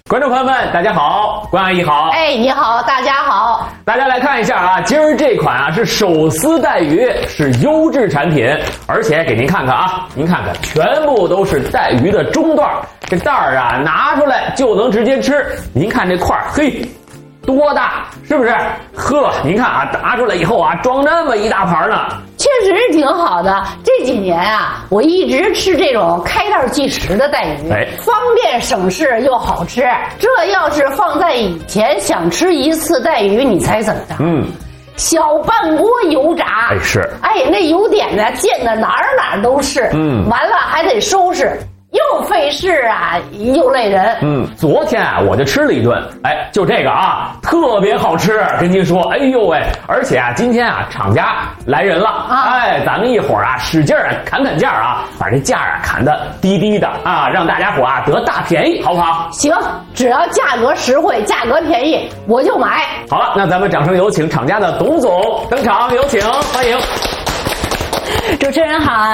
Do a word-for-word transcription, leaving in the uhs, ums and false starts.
观众朋友们，大家好，关阿姨好。 哎，你好，大家好。 大家来看一下啊，今儿这款啊是手撕带鱼，是优质产品，而且给您看看啊，您看看，全部都是带鱼的中段，这袋儿啊拿出来就能直接吃。您看这块儿，嘿，多大，是不是？呵，您看啊，拿出来以后啊，装这么一大盘呢。 确实是挺好的。这几年啊，我一直吃这种开袋即食的带鱼， 哎， 方便省事又好吃。这要是放在以前，想吃一次带鱼，你猜怎么着？嗯，小半锅油炸。 哎是， 哎那油点呢溅的哪儿哪儿都是。嗯，完了还得收拾。又费事啊，又累人。 嗯，昨天啊，我就吃了一顿，哎，就这个啊，特别好吃，跟您说，哎呦喂！而且啊，今天啊，厂家来人了，啊、哎，咱们一会儿啊，使劲啊，砍砍价啊，把这价啊砍得低低的啊，让大家伙啊得大便宜，好不好？ 行，只要价格实惠，价格便宜，我就买。 好了，那咱们掌声有请厂家的董总登场，有请，欢迎。 主持人好。